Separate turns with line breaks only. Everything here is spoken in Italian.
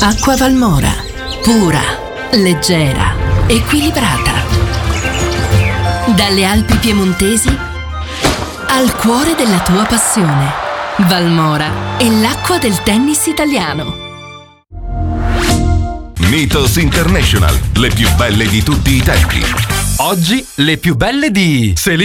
Acqua Valmora, pura, leggera, equilibrata. Dalle Alpi piemontesi al cuore della tua passione. Valmora è l'acqua del tennis italiano.
Mythos International, le più belle di tutti i tempi.
Oggi le più belle di